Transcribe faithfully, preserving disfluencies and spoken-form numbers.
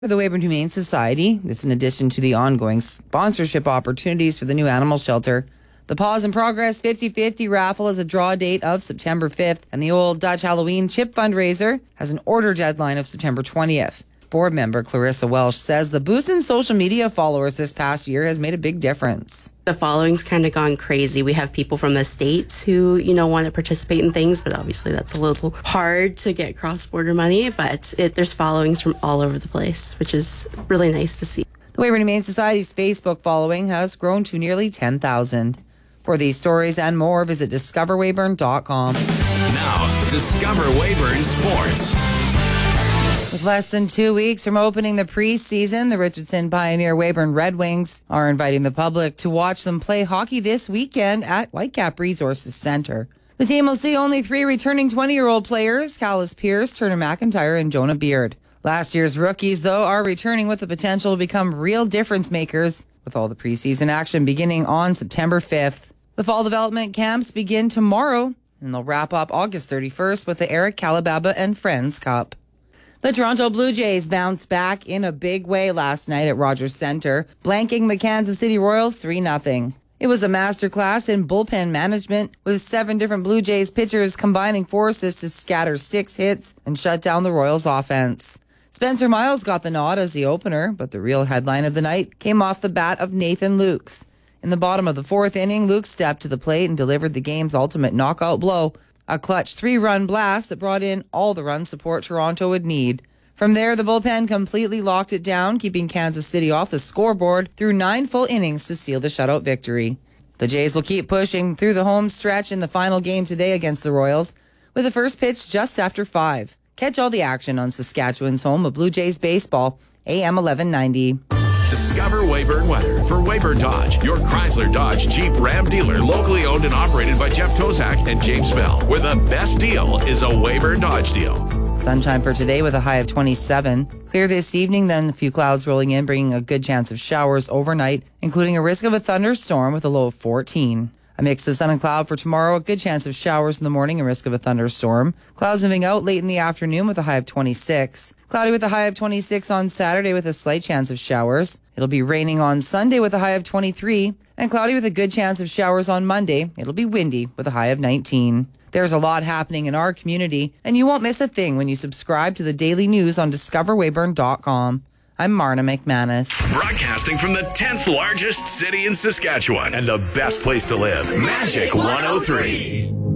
For the Weyburn Humane Society, this in addition to the ongoing sponsorship opportunities for the new animal shelter. The Paws in Progress fifty-fifty raffle has a draw date of September fifth, and the Old Dutch Halloween Chip fundraiser has an order deadline of September twentieth. Board member Clarissa Welsh says the boost in social media followers this past year has made a big difference. The following's kind of gone crazy. We have people from the States who, you know, want to participate in things, but obviously that's a little hard to get cross-border money, but it, there's followings from all over the place, which is really nice to see. The Weyburn Humane Society's Facebook following has grown to nearly ten thousand. For these stories and more, visit discover weyburn dot com. Now, Discover Weyburn Sports. With less than two weeks from opening the preseason, the Richardson Pioneer Weyburn Red Wings are inviting the public to watch them play hockey this weekend at Whitecap Resources Centre. The team will see only three returning twenty-year-old players, Callis Pierce, Turner McIntyre, and Jonah Beard. Last year's rookies, though, are returning with the potential to become real difference makers, with all the preseason action beginning on September fifth. The fall development camps begin tomorrow, and they'll wrap up August thirty-first with the Eric Calababa and Friends Cup. The Toronto Blue Jays bounced back in a big way last night at Rogers Centre, blanking the Kansas City Royals three nothing. It was a masterclass in bullpen management, with seven different Blue Jays pitchers combining forces to scatter six hits and shut down the Royals' offense. Spencer Miles got the nod as the opener, but the real headline of the night came off the bat of Nathan Lukes. In the bottom of the fourth inning, Lukes stepped to the plate and delivered the game's ultimate knockout blow, a clutch three-run blast that brought in all the run support Toronto would need. From there, the bullpen completely locked it down, keeping Kansas City off the scoreboard through nine full innings to seal the shutout victory. The Jays will keep pushing through the home stretch in the final game today against the Royals, with the first pitch just after five. Catch all the action on Saskatchewan's home of Blue Jays baseball, A M eleven ninety. Discover Weyburn weather for Weyburn Dodge, your Chrysler Dodge Jeep Ram dealer, locally owned and operated by Jeff Tozak and James Bell, where the best deal is a Weyburn Dodge deal. Sunshine for today with a high of twenty-seven. Clear this evening, then a few clouds rolling in, bringing a good chance of showers overnight, including a risk of a thunderstorm with a low of fourteen. A mix of sun and cloud for tomorrow, a good chance of showers in the morning and risk of a thunderstorm. Clouds moving out late in the afternoon with a high of twenty-six. Cloudy with a high of twenty-six on Saturday with a slight chance of showers. It'll be raining on Sunday with a high of twenty-three. And cloudy with a good chance of showers on Monday. It'll be windy with a high of nineteen. There's a lot happening in our community, and you won't miss a thing when you subscribe to the daily news on discover weyburn dot com. I'm Marna McManus. Broadcasting from the tenth largest city in Saskatchewan and the best place to live, Magic one oh three.